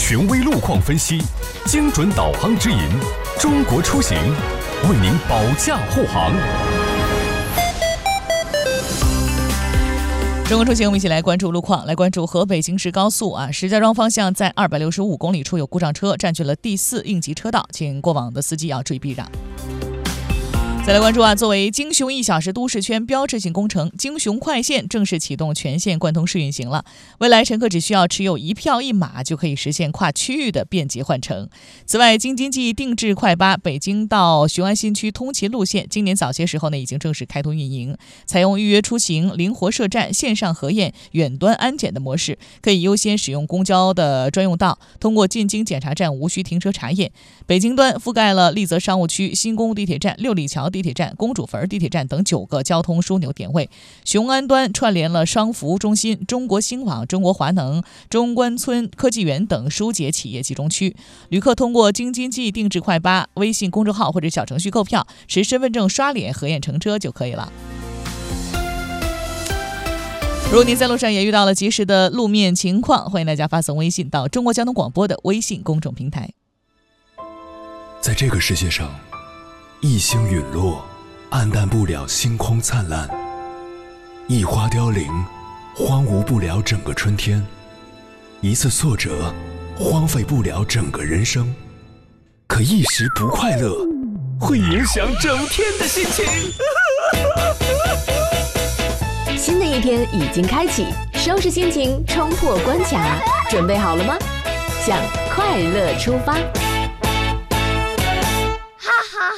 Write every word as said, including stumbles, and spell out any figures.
权威路况分析，精准导航指引，中国出行为您保驾护航。 中国出行，我们一起来关注路况，来关注河北京石高速啊，石家庄方向在二百六十五公里处有故障车占据了第四应急车道，请过往的司机要注意避让。再来关注啊，作为京雄一小时都市圈标志性工程，京雄快线正式启动全线贯通试运行了。未来乘客只需要持有一票一码就可以实现跨区域的便捷换乘。此外，京津冀定制快巴北京到雄安新区通勤路线，今年早些时候呢已经正式开通运营，采用预约出行、灵活设站、线上核验、远端安检的模式，可以优先使用公交的专用道，通过进京检查站无需停车查验。北京端覆盖了丽泽商务区、新宫地铁站、六里桥地铁站、公主坟地铁站等九个交通枢纽点位。雄安端串联了商服务中心、中国兴网、中国华能、中关村科技园等疏解企业集中区。旅客通过京津冀定制快巴微信公众号或者小程序购票，持身份证刷脸核验乘车就可以了。如果您在路上也遇到了及时的路面情况，欢迎大家发送微信到中国交通广播的微信公众平台。 在这个世界上，一星陨落，黯淡不了星空灿烂；一花凋零，荒芜不了整个春天；一次挫折，荒废不了整个人生。可一时不快乐，会影响整天的心情。 新的一天已经开启，收拾心情，冲破关卡，准备好了吗？向快乐出发。